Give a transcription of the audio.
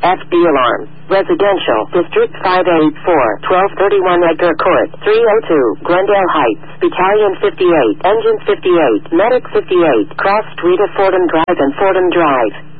FD alarm. Residential, District 584, 1231 Edgar Court, 302, Glendale Heights, Battalion 58, Engine 58, Medic 58, Cross Street of Fordham Drive and Fordham Drive.